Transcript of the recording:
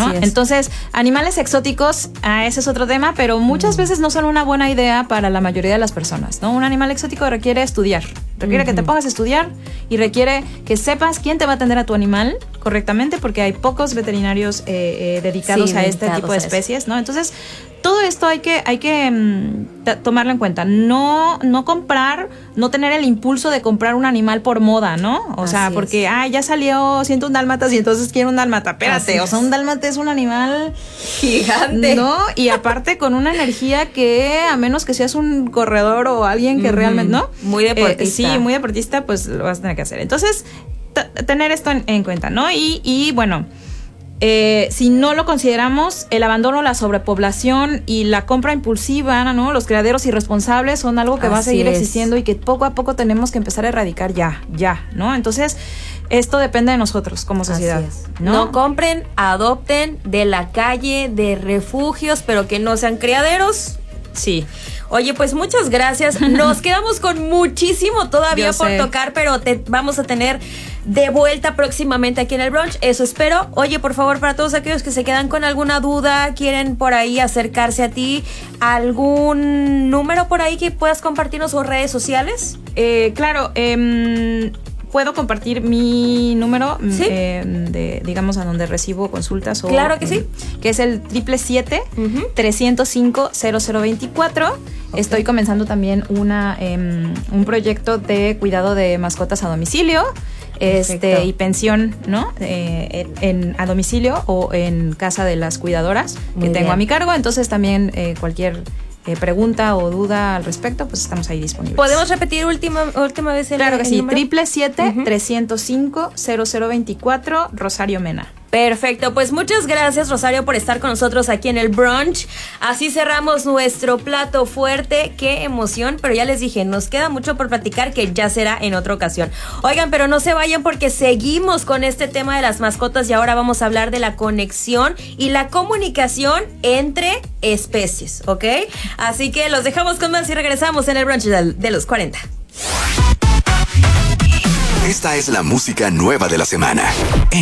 ¿no? Así es. Entonces, animales exóticos, ese es otro tema, pero muchas veces no son una buena idea para la mayoría de las personas, ¿no? Un animal exótico requiere estudiar, requiere que te pongas a estudiar y requiere que sepas quién te va a atender a tu animal correctamente, porque hay pocos veterinarios dedicados a este tipo de especies, ¿no? Entonces, todo esto hay que tomarlo en cuenta. No comprar, no tener el impulso de comprar un animal por moda, ¿no? O sea, porque ya salió 101 dálmatas y entonces quiero un dálmata. Espérate, o sea, un dálmata es un animal gigante, ¿no? Y aparte con una energía que, a menos que seas un corredor o alguien que realmente, ¿no? Muy deportista. Sí, muy deportista, pues lo vas a tener que hacer. Entonces, tener esto en cuenta, ¿no? Y bueno, si no lo consideramos, el abandono, la sobrepoblación y la compra impulsiva, ¿no? Los criaderos irresponsables son algo que va a seguir existiendo y que poco a poco tenemos que empezar a erradicar ya, ¿no? Entonces, esto depende de nosotros como sociedad, ¿no? Compren, adopten de la calle, de refugios, pero que no sean criaderos. Sí. Oye, pues muchas gracias. Nos quedamos con muchísimo todavía por tocar, pero te vamos a tener de vuelta próximamente aquí en el brunch. Eso espero. Oye, por favor, para todos aquellos que se quedan con alguna duda, quieren por ahí acercarse a ti, ¿algún número por ahí que puedas compartirnos o redes sociales? Claro, puedo compartir mi número, ¿sí? digamos, a donde recibo consultas. Claro que sí. Que es el 777-305-0024. Estoy comenzando también un proyecto de cuidado de mascotas a domicilio. Y pensión, ¿no? A domicilio o en casa de las cuidadoras que tengo a mi cargo. Entonces también cualquier pregunta o duda al respecto, pues estamos ahí disponibles. ¿Podemos repetir última vez el Claro que sí, número? 777-305-0024, Rosario Mena. Perfecto, pues muchas gracias, Rosario, por estar con nosotros aquí en el brunch. Así cerramos nuestro plato fuerte. Qué emoción, pero ya les dije, nos queda mucho por platicar, que ya será en otra ocasión. Oigan, pero no se vayan porque seguimos con este tema de las mascotas y ahora vamos a hablar de la conexión y la comunicación entre especies, ¿ok? Así que los dejamos con más y regresamos en el brunch de los 40. Esta es la música nueva de la semana en